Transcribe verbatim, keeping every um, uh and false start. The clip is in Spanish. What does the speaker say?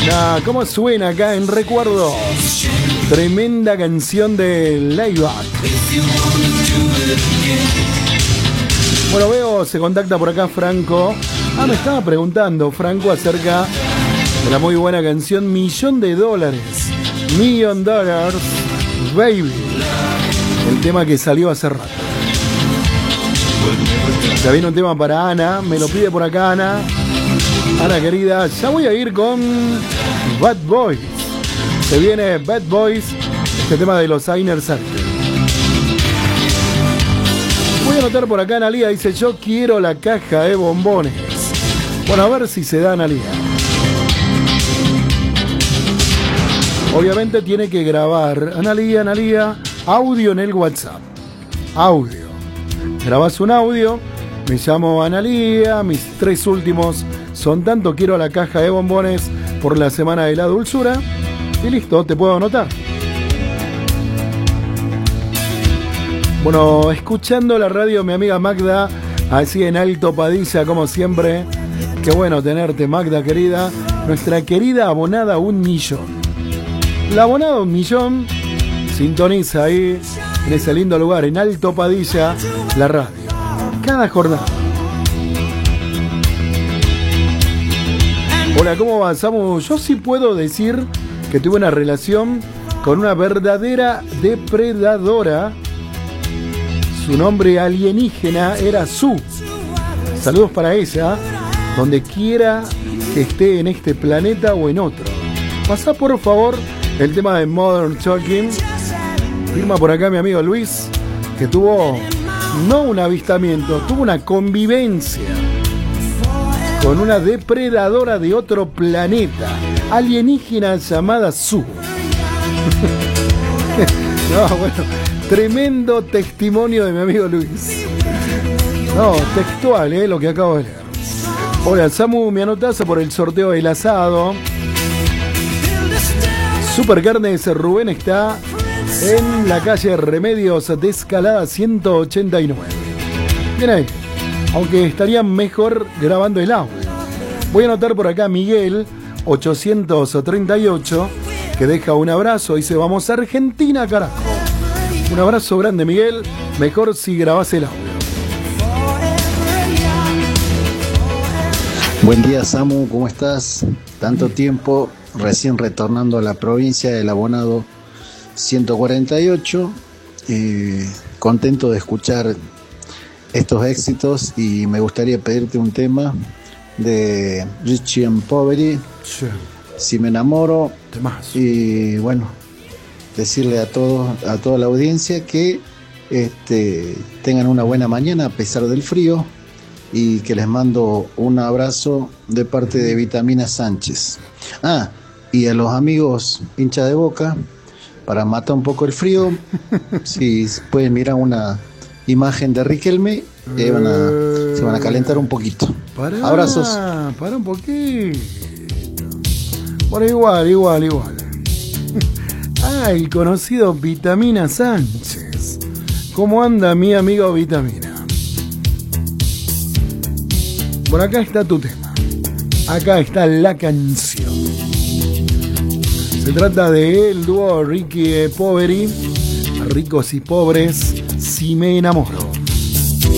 Ya, ¿cómo suena acá en Recuerdos? Tremenda canción de Layback. Bueno, veo, se contacta por acá Franco. Ah, me estaba preguntando Franco acerca de la muy buena canción Millón de Dólares. Million Dollars, Baby. El tema que salió hace rato. Ya viene un tema para Ana, me lo pide por acá Ana. Ana querida, ya voy a ir con Bad Boys. Se viene Bad Boys, este tema de los Inner Circle. Voy a anotar por acá Analía, dice yo quiero la caja de bombones. Bueno, a ver si se da Analía. Obviamente tiene que grabar Analía, Analía, audio en el WhatsApp. Audio. Grabás un audio, me llamo Analía, mis tres últimos son tanto quiero la caja de bombones por la semana de la dulzura y listo, te puedo anotar. Bueno, escuchando la radio mi amiga Magda, así en Alto Padilla como siempre. Qué bueno tenerte Magda querida, nuestra querida abonada un millón. La abonada un millón sintoniza ahí en ese lindo lugar, en Alto Padilla, la radio, cada jornada. Hola, ¿cómo va, Samu? Yo sí puedo decir que tuve una relación con una verdadera depredadora. Su nombre alienígena era Su. Saludos para ella, donde quiera que esté en este planeta o en otro. Pasá por favor el tema de Modern Talking. Firma por acá mi amigo Luis, que tuvo no un avistamiento, tuvo una convivencia con una depredadora de otro planeta, alienígena llamada Su. No, bueno, tremendo testimonio de mi amigo Luis. No, textual, eh, lo que acabo de leer. Hola, Samu, me anotás por el sorteo del asado. Supercarnes Rubén está en la calle Remedios de Escalada ciento ochenta y nueve. Bien ahí. Aunque estarían mejor grabando el audio. Voy a anotar por acá Miguel ochocientos treinta y ocho, que deja un abrazo, dice vamos a Argentina carajo. Un abrazo grande Miguel, mejor si grabás el audio. Buen día Samu, ¿cómo estás? Tanto tiempo, recién retornando a la provincia del Abonado ciento cuarenta y ocho, eh, contento de escuchar estos éxitos y me gustaría pedirte un tema de Richie and Poveri, sí. Si me enamoro. Demás. Y bueno, decirle a todos, a toda la audiencia que este, tengan una buena mañana a pesar del frío y que les mando un abrazo de parte de Vitamina Sánchez. Ah, y a los amigos hinchas de Boca, para matar un poco el frío, si pueden mirar una imagen de Riquelme, eh, van a, se van a calentar un poquito. Pará, abrazos. Para un poquito. Bueno, igual, igual, igual. Ah, el conocido Vitamina Sánchez. ¿Cómo anda mi amigo Vitamina? Por acá está tu tema. Acá está la canción. Se trata de el dúo Ricky e Poveri, Ricos y Pobres, Si me enamoro.